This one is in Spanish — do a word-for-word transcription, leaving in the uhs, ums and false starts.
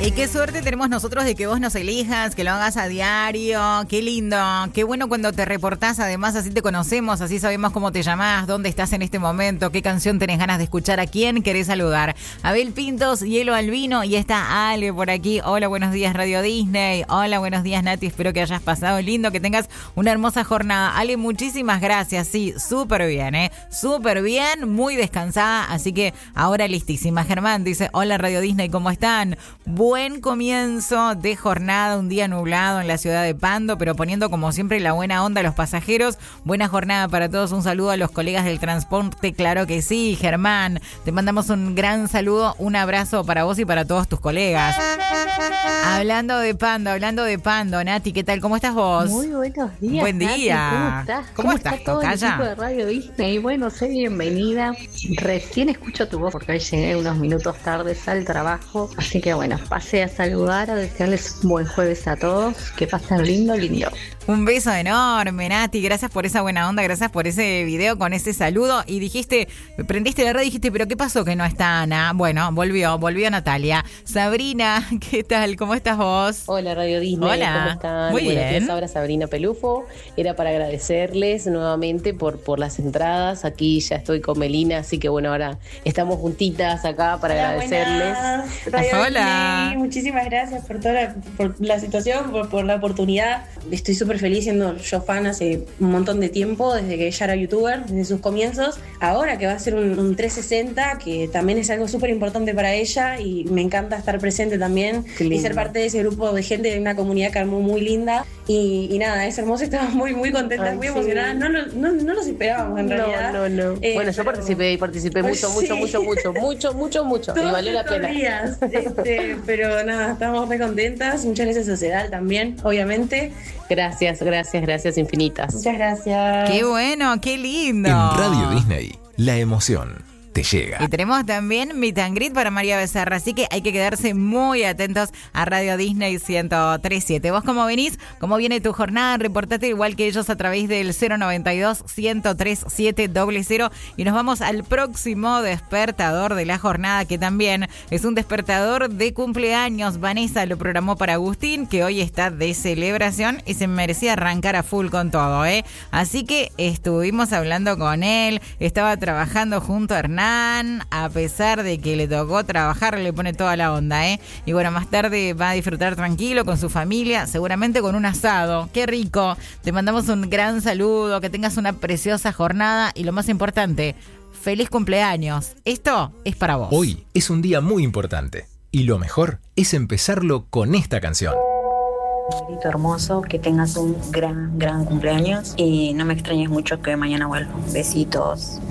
Y qué suerte tenemos nosotros de que vos nos elijas, que lo hagas a diario. Qué lindo, qué bueno cuando te reportás. Además, así te conocemos, así sabemos cómo te llamás, dónde estás en este momento, qué canción tenés ganas de escuchar, a quién querés saludar. Abel Pintos, Hielo Albino, y está Ale por aquí. Hola, buenos días Radio Disney. Hola, buenos días Nati, espero que hayas pasado lindo, que tengas una hermosa jornada. Ale, muchísimas gracias, sí, súper bien, ¿eh? Súper bien, muy descansada, así que ahora listísima. Germán dice, hola Radio Disney, ¿cómo están? Buen comienzo de jornada, un día nublado en la ciudad de Pando, pero poniendo como siempre la buena onda a los pasajeros. Buena jornada para todos, un saludo a los colegas del transporte, claro que sí, Germán. Te mandamos un gran saludo, un abrazo para vos y para todos tus colegas. Hablando de Pando, hablando de Pando, Nati, ¿qué tal? ¿Cómo estás vos? Muy buenos días, Buen día. Nati, ¿cómo estás? ¿Cómo, ¿Cómo estás, está todo el Tocaya? equipo de Radio Disney? Bueno, soy bienvenida. Recién escucho tu voz porque hoy llegué unos minutos tardes al trabajo, así que bueno, pasé a saludar, a desearles un buen jueves a todos, que pasen lindo, lindo. Un beso enorme, Nati, gracias por esa buena onda, gracias por ese video con ese saludo. Y dijiste, prendiste la radio y dijiste, pero ¿qué pasó que no está Ana? Bueno, volvió, volvió Natalia. Sabrina, ¿qué tal? ¿Cómo estás vos? Hola Radio Disney, Hola. ¿cómo están? Muy Buenos bien. días, ahora Sabrina Pelufo. Era para agradecerles nuevamente por, por las entradas. Aquí ya estoy con Melina, así que bueno, ahora estamos juntitas acá para Hola, agradecerles. buenas. Radio Hola. Disney, muchísimas gracias por toda la, por la situación, por, por la oportunidad. Estoy súper feliz siendo yo fan hace un montón de tiempo, desde que ella era youtuber, desde sus comienzos. Ahora que va a ser un, un trescientos sesenta, que también es algo súper importante para ella y me encanta estar presente también y ser parte de ese grupo de gente, de una comunidad que armó muy linda. Y, y nada, es hermoso, estamos muy, muy contentas, Ay, muy sí. emocionadas. No, no, no, no nos esperábamos en realidad. No, no, no. Eh, bueno, yo pero- participé y participé mucho, Sí. mucho, mucho, mucho, mucho, mucho, mucho. Y Todos valió la estos pena. días, este, pero nada, estamos muy contentas. Muchas gracias a Sedal también, obviamente. Gracias, gracias, gracias infinitas. Muchas gracias. Qué bueno, qué lindo. En Radio Disney, la emoción te llega. Y tenemos también Meet and Greet para María Becerra, así que hay que quedarse muy atentos a Radio Disney ciento tres siete. ¿Vos cómo venís? ¿Cómo viene tu jornada? Reportate igual que ellos a través del cero noventa y dos, ciento tres siete cero cero. Y nos vamos al próximo despertador de la jornada, que también es un despertador de cumpleaños. Vanessa lo programó para Agustín, que hoy está de celebración y se merecía arrancar a full con todo, ¿eh? Así que estuvimos hablando con él, estaba trabajando junto a Hernán. A pesar de que le tocó trabajar, le pone toda la onda, ¿eh? Y bueno, más tarde va a disfrutar tranquilo con su familia, seguramente con un asado. ¡Qué rico! Te mandamos un gran saludo, que tengas una preciosa jornada y lo más importante, feliz cumpleaños. Esto es para vos. Hoy es un día muy importante y lo mejor es empezarlo con esta canción. Grito hermoso, que tengas un gran, gran cumpleaños y no me extrañes mucho que mañana vuelvo. Besitos.